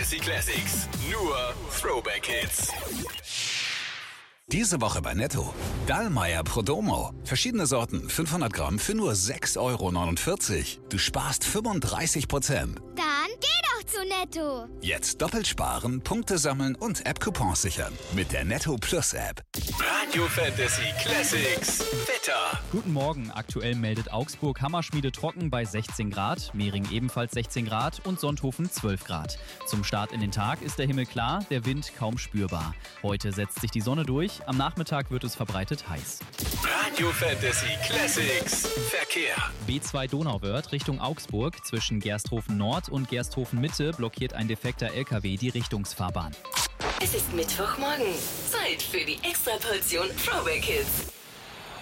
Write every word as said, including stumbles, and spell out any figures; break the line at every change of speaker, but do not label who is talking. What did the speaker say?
Fantasy Classics. Nur Throwback Hits. Diese Woche bei Netto. Dallmayr Prodomo. Verschiedene Sorten, fünfhundert Gramm für nur sechs Euro neunundvierzig. Du sparst fünfunddreißig Prozent.
Dann geh doch zu Netto.
Jetzt doppelt sparen, Punkte sammeln und App-Coupons sichern. Mit der Netto Plus App. Radio Fantasy Classics. Wetter.
Guten Morgen. Aktuell meldet Augsburg Hammerschmiede trocken bei sechzehn Grad, Mehring ebenfalls sechzehn Grad und Sonthofen zwölf Grad. Zum Start in den Tag ist der Himmel klar, der Wind kaum spürbar. Heute setzt sich die Sonne durch, am Nachmittag wird es verbreitet heiß.
Radio Fantasy Classics. Verkehr.
B zwei Donauwörth Richtung Augsburg. Zwischen Gersthofen Nord und Gersthofen Mitte blockiert ein defekter L K W die Richtungsfahrbahn.
Es ist Mittwochmorgen. Zeit für die Extraportion Throwback Hits.